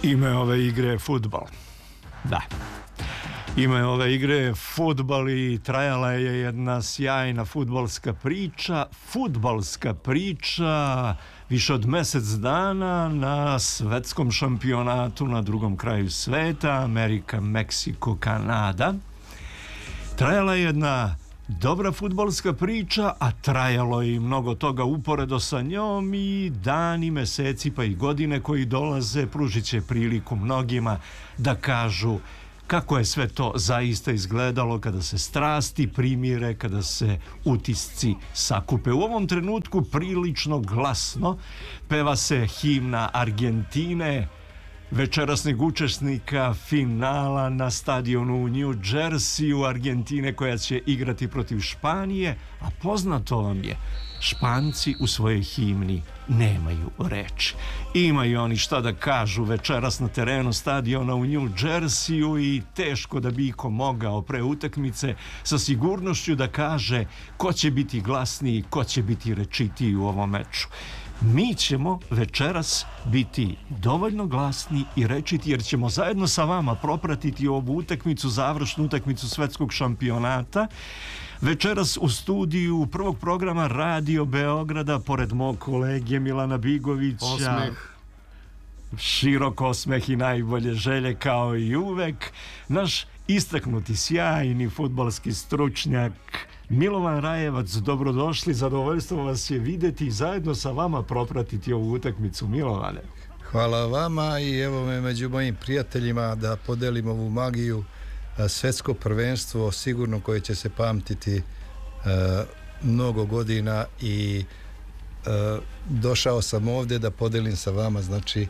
Ime ove igre je fudbal. Da. Ime ove igre je fudbal i trajala je jedna sjajna fudbalska priča više od mjesec dana na svetskom šampionatu na drugom kraju sveta, Amerika, Meksiko, Kanada. Trajala je jedna dobra fudbalska priča, a trajalo je i mnogo toga uporedo sa njom i dani, meseci pa i godine koji dolaze pružit će priliku mnogima da kažu kako je sve to zaista izgledalo kada se strasti primire, kada se utisci sakupe. U ovom trenutku prilično glasno peva se himna Argentine, večerasnog učesnika finala na stadionu u New Jerseyu, Argentine koja će igrati protiv Španije, a poznato vam je, Španci u svojoj himni nemaju reči. Imaju oni šta da kažu večeras na terenu stadiona u New Jerseyu i teško da bi iko mogao pre utakmice sa sigurnošću da kaže ko će biti glasniji, ko će biti rečitiji u ovom meču. Mi ćemo večeras biti dovoljno glasni i rečiti jer ćemo zajedno sa vama propratiti ovu utakmicu, završnu utakmicu svetskog šampionata. Večeras u studiju prvog programa Radio Beograda, pored mog kolege Milana Bigovića, širok osmeh i najbolje želje kao i uvek, naš istaknuti, sjajni fudbalski stručnjak Milovan Rajevac. Dobrodošli, zadovoljstvo vas je vidjeti i zajedno sa vama propratiti ovu utakmicu. Milovane. Hvala vama i evo me među mojim prijateljima da podelim ovu magiju, svjetsko prvenstvo sigurno koje će se pamtiti mnogo godina i došao sam ovdje da podelim sa vama, znači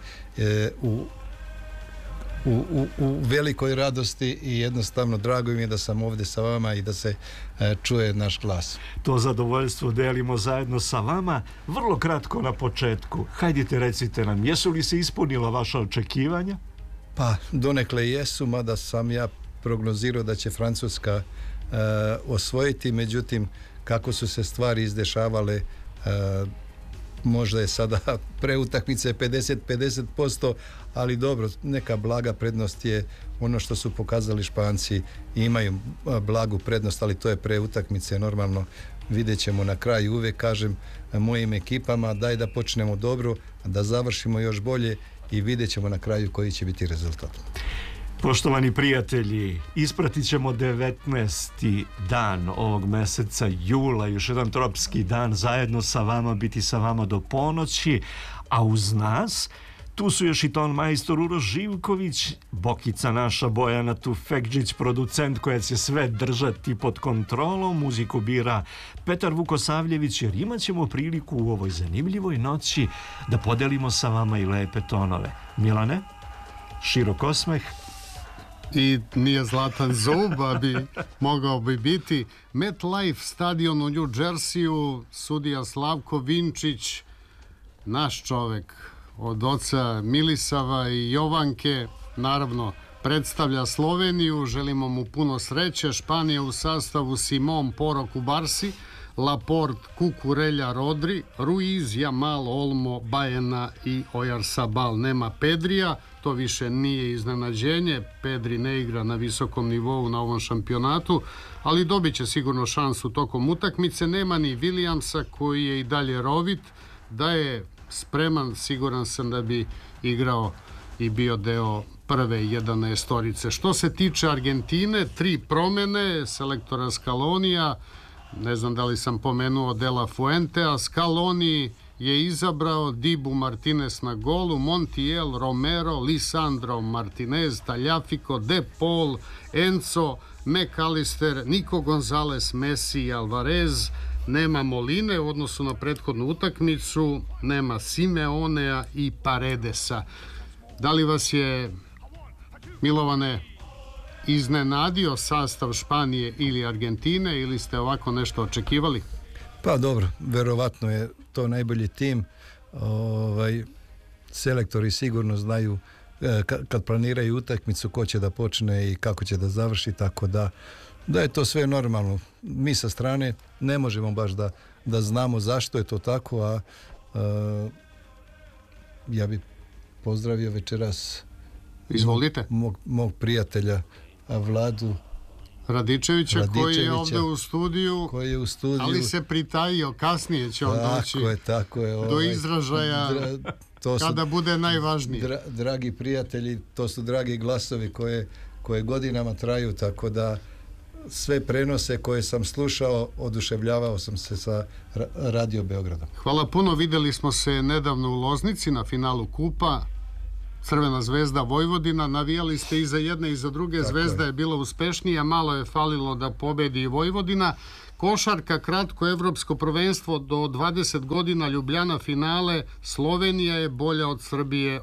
u velikoj radosti i jednostavno drago mi je da sam ovdje sa vama i da se čuje naš glas. To zadovoljstvo delimo zajedno sa vama. Vrlo kratko na početku, hajdite recite nam, jesu li se ispunila vaša očekivanja? Pa donekle jesu, mada sam ja prognozirao da će Francuska osvojiti, međutim kako su se stvari izdešavale, možda je sada pre utakmice 50-50%, ali dobro, neka blaga prednost je ono što su pokazali Španci, imaju blagu prednost, ali to je pre utakmice, normalno vidjet ćemo na kraju. Uvijek kažem mojim ekipama daj da počnemo dobro, da završimo još bolje i vidjet ćemo na kraju koji će biti rezultat. Poštovani prijatelji, ispratit ćemo 19. dan ovog meseca jula, još jedan tropski dan, zajedno sa vama, biti sa vama do ponoći, a uz nas tu su još i ton majstor Uroš Živković, Bokica naša Bojana Tufekđić, producent koja će sve držati pod kontrolom, muziku bira Petar Vukosavljević, jer imat ćemo priliku u ovoj zanimljivoj noći da podelimo sa vama i lepe tonove. Milane, širok osmeh. I nije zlatan zub, a mogao bi biti. MetLife stadion u New Jerseyu, sudija Slavko Vinčić, naš čovek od oca Milisava i Jovanke, naravno predstavlja Sloveniju, želimo mu puno sreće. Španija u sastavu Simon, Poro, Kubarsi, Laporte, Kukurelja, Rodri, Ruiz, Jamal, Olmo, Bajena i Oyarzabal. Nema Pedrija, to više nije iznenađenje. Pedri ne igra na visokom nivou na ovom šampionatu, ali dobit će sigurno šansu tokom utakmice. Nema ni Williamsa koji je i dalje rovit, da je spreman, siguran sam da bi igrao i bio deo prve 11-orice. Što se tiče Argentine, 3 promene, selektora Scalonija, ne znam da li sam pomenuo De La Fuentea, Scaloni je izabrao Dibu Martinez na golu, Montiel, Romero, Lisandro Martinez, Tagliafico, De Paul, Enzo, McAllister, Nico Gonzalez, Messi i Alvarez. Nema Moline u odnosu na prethodnu utakmicu, nema Simeonea i Paredesa. Da li vas je, Milovane, iznenadio sastav Španije ili Argentine ili ste ovako nešto očekivali? Pa dobro, verovatno je to najbolji tim. Selektori sigurno znaju kad planiraju utakmicu ko će da počne i kako će da završi, tako da je to sve normalno. Mi sa strane ne možemo baš da znamo zašto je to tako, a ja bih pozdravio večeras Izvolite. Mog prijatelja Vladu Radičevića, koji je ovdje u studiju, ali se pritajio, kasnije će on doći tako je, do izražaja kada bude najvažnije. Dragi prijatelji, to su dragi glasovi koje godinama traju, tako da sve prenose koje sam slušao, oduševljavao sam se sa Radio Beogradom. Hvala puno, vidjeli smo se nedavno u Loznici na finalu kupa. Crvena zvezda Vojvodina, navijali ste i za jedne i za druge, Zvezda je bila uspešnija, malo je falilo da pobedi i Vojvodina. Košarka, kratko evropsko prvenstvo do 20 godina, Ljubljana finale, Slovenija je bolja od Srbije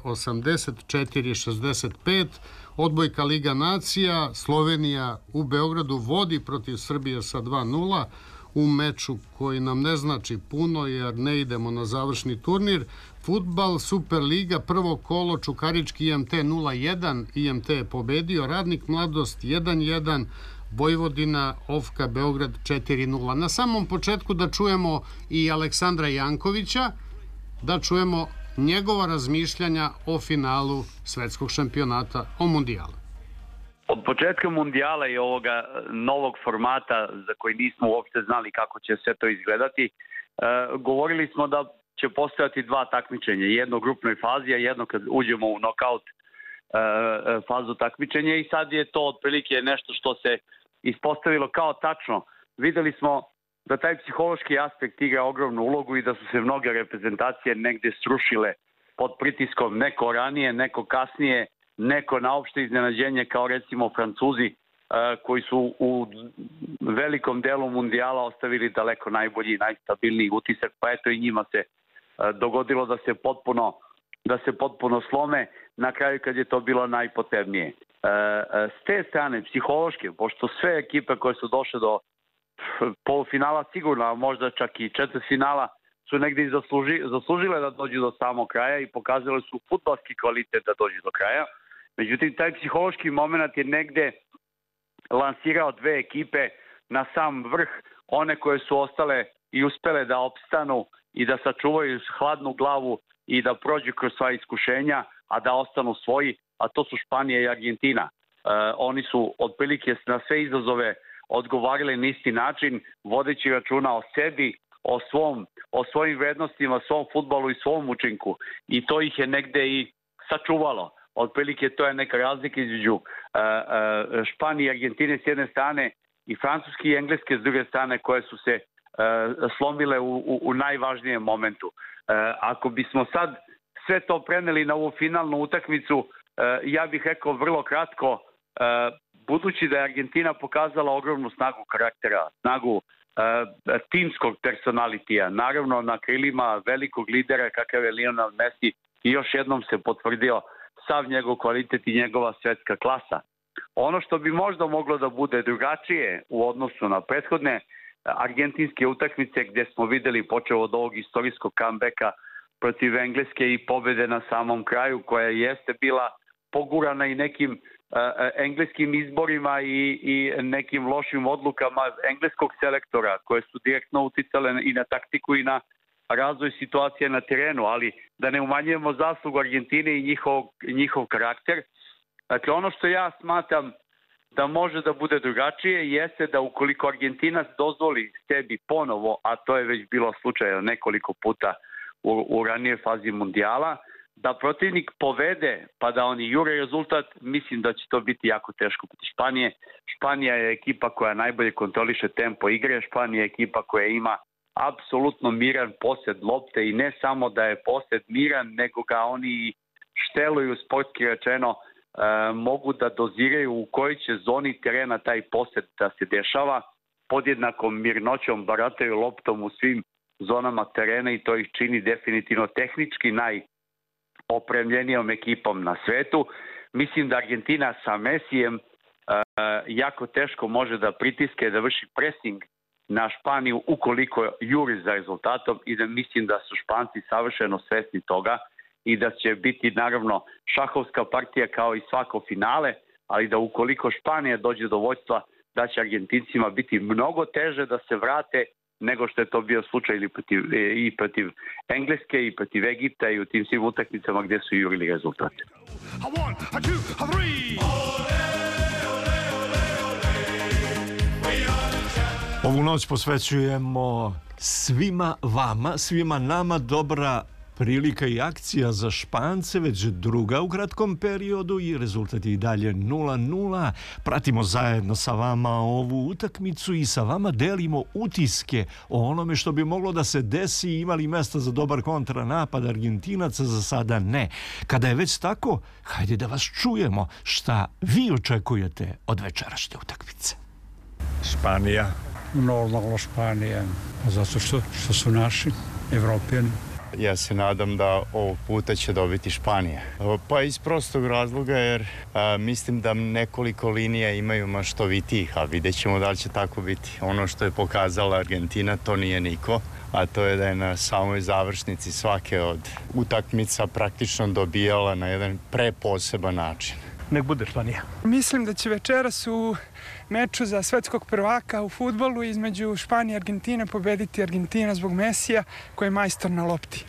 84-65, odbojka Liga nacija, Slovenija u Beogradu vodi protiv Srbije sa 2-0, u meču koji nam ne znači puno jer ne idemo na završni turnir. Fudbal, Superliga, prvo kolo, Čukarički IMT 0-1, IMT je pobedio, Radnik Mladost 1-1, Vojvodina, Ofka, Beograd 4-0. Na samom početku da čujemo i Aleksandra Jankovića, da čujemo njegova razmišljanja o finalu svetskog šampionata, o mundijalu. Od početka mundijala i ovoga novog formata za koji nismo uopšte znali kako će sve to izgledati, govorili smo da će postojati dva takmičenja, jedno u grupnoj fazi, a jedno kad uđemo u nokaut fazu takmičenja, i sad je to otprilike nešto što se ispostavilo kao tačno. Videli smo da taj psihološki aspekt igra ogromnu ulogu i da su se mnoge reprezentacije negde srušile pod pritiskom, neko ranije, neko kasnije, neko na opšte iznenađenje kao recimo Francuzi koji su u velikom delu mundijala ostavili daleko najbolji i najstabilniji utisak, pa eto i njima se dogodilo da se potpuno slome na kraju kad je to bilo najpotrebnije. S te strane, psihološke, pošto sve ekipe koje su došle do polufinala sigurno, a možda čak i četvrtfinala, su negdje zaslužile da dođu do samog kraja i pokazale su fudbalski kvalitet da dođu do kraja. Međutim, taj psihološki moment je negde lansirao dve ekipe na sam vrh, one koje su ostale i uspele da opstanu i da sačuvaju hladnu glavu i da prođu kroz sva iskušenja, a da ostanu svoji, a to su Španija i Argentina. Oni su otprilike na sve izazove odgovarali na isti način, vodeći računa o sebi, o svojim vrednostima, svom fudbalu i svom učinku. I to ih je negde i sačuvalo. Otprilike to je neka razlika između Španije i Argentine s jedne strane i Francuske i Engleske s druge strane, koje su se slomile u najvažnijem momentu. Ako bismo sad sve to preneli na ovu finalnu utakmicu, ja bih rekao vrlo kratko, budući da je Argentina pokazala ogromnu snagu karaktera, snagu timskog personalitija, naravno na krilima velikog lidera kakav je Lionel Messi, i još jednom se potvrdio sav njegov kvalitet i njegova svetska klasa. Ono što bi možda moglo da bude drugačije u odnosu na prethodne argentinske utakmice, gdje smo videli počeo od ovog istorijskog comebacka protiv Engleske i pobede na samom kraju, koja jeste bila pogurana i nekim engleskim izborima i nekim lošim odlukama engleskog selektora, koje su direktno uticale i na taktiku i na razvoj situacije na terenu, ali da ne umanjujemo zaslugu Argentine i njihov karakter. Dakle, ono što ja smatram da može da bude drugačije jeste da ukoliko Argentina dozvoli sebi ponovo, a to je već bilo slučaj nekoliko puta u ranije fazi mundijala, da protivnik povede pa da oni jure rezultat, mislim da će to biti jako teško protiv Španije. Španija je ekipa koja najbolje kontroliše tempo igre, Španija je ekipa koja ima apsolutno miran posjed lopte i ne samo da je posjed miran, nego ga oni šteluju, sportski rečeno, mogu da doziraju u kojoj će zoni terena taj posjed da se dešava, podjednakom mirnoćom barataju loptom u svim zonama terena i to ih čini definitivno tehnički najopremljenijom ekipom na svetu. Mislim da Argentina sa Mesijem jako teško može da pritiske, da vrši pressing na Španiju ukoliko juri za rezultatom, i da mislim da su Španci savršeno svesni toga i da će biti naravno šahovska partija kao i svako finale, ali da ukoliko Španija dođe do vođstva, da će Argentincima biti mnogo teže da se vrate nego što je to bio slučaj i protiv Engleske i protiv Egipta i u tim svim utakmicama gdje su jurili rezultate. 1, 2, 3. Ovu noć posvećujemo svima vama, svima nama. Dobra prilika i akcija za Špance, već druga u kratkom periodu i rezultat je i dalje 0-0. Pratimo zajedno sa vama ovu utakmicu i sa vama delimo utiske o onome što bi moglo da se desi. Imali mesta za dobar kontranapad Argentinaca, za sada ne. Kada je već tako, hajde da vas čujemo šta vi očekujete od večerašnje utakmice. Španija. Normalno Španija, zato što su naši Evropljani. Ja se nadam da ovog puta će dobiti Španija. Pa iz prostog razloga jer mislim da nekoliko linija imaju maštovitijih, a vidjet ćemo da li će tako biti. Ono što je pokazala Argentina, to nije niko, a to je da je na samoj završnici svake od utakmica praktično dobijala na jedan preposeban način. Nek bude Španija. Mislim da će večeras u meču za svetskog prvaka u fudbalu između Španije i Argentine pobediti Argentina zbog Mesija koji je majstor na lopti.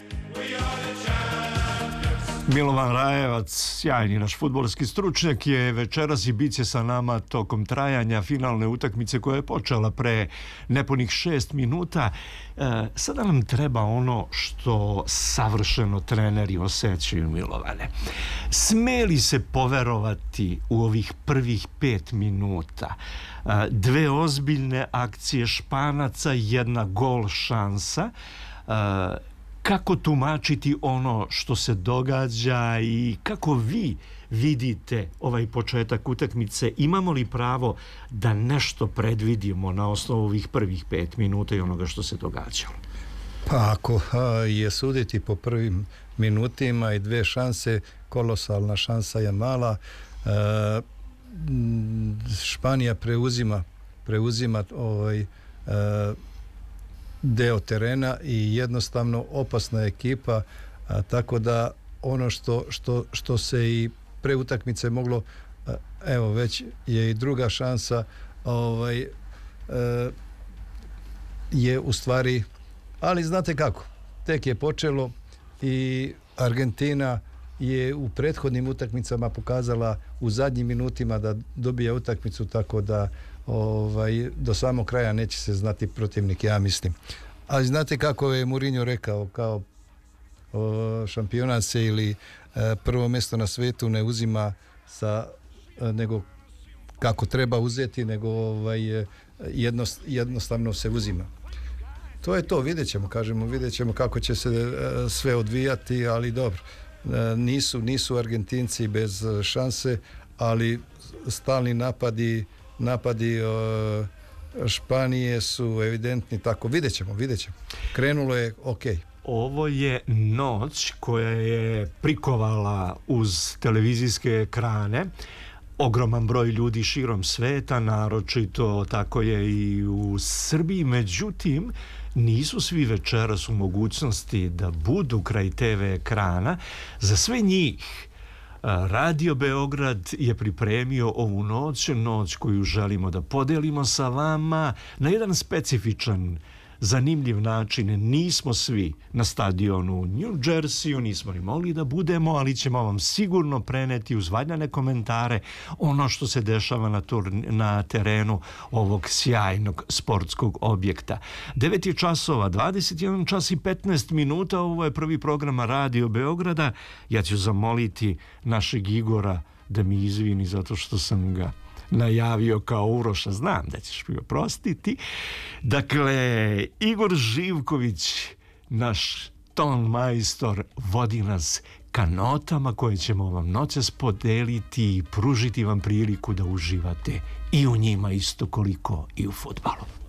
Milovan Rajevac, sjajni naš fudbalski stručnjak, je večeras i bit će sa nama tokom trajanja finalne utakmice koja je počela pre nepunih 6 minuta. Sada nam treba ono što savršeno treneri osjećaju, Milovane. Sme li se poverovati u ovih prvih 5 minuta? Dve ozbiljne akcije Španaca, jedna gol šansa. Kako tumačiti ono što se događa i kako vi vidite ovaj početak utakmice? Imamo li pravo da nešto predvidimo na osnovu ovih prvih 5 minuta i onoga što se događalo? Pa ako je suditi po prvim minutima i dve šanse, kolosalna šansa je mala. Španija preuzima deo terena i jednostavno opasna ekipa, tako da ono što se i pre utakmice moglo, evo već je i druga šansa, je u stvari, ali znate kako, tek je počelo i Argentina je u prethodnim utakmicama pokazala u zadnjim minutima da dobija utakmicu, tako da do samog kraja neće se znati protivnik, ja mislim. Ali znate kako je Mourinho rekao, kao šampionat se ili prvo mjesto na svetu ne uzima nego kako treba uzeti, nego jednostavno se uzima. To je to, vidjet ćemo kako će se sve odvijati, ali dobro. Nisu Argentinci bez šanse, ali stalni napadi Španije su evidentni, tako vidjet ćemo. Krenulo je okej. Ovo je noć koja je prikovala uz televizijske ekrane ogroman broj ljudi širom sveta, naročito tako je i u Srbiji. Međutim, nisu svi večeras u mogućnosti da budu kraj TV ekrana. Za sve njih Radio Beograd je pripremio ovu noć koju želimo da podelimo sa vama na jedan specifičan, zanimljiv način. Nismo svi na stadionu u New Jerseyu, nismo ni mogli da budemo, ali ćemo vam sigurno preneti uz valjane komentare ono što se dešava na terenu ovog sjajnog sportskog objekta. 9 je časova, 21 čas i 15 minuta, ovo je prvi program Radio Beograda. Ja ću zamoliti našeg Igora da mi izvini zato što sam ga najavio kao Uroša, znam da ćeš mi oprostiti. Dakle, Igor Živković, naš ton majstor, vodi nas ka notama koje ćemo vam noćas podeliti i pružiti vam priliku da uživate i u njima isto koliko i u fudbalu.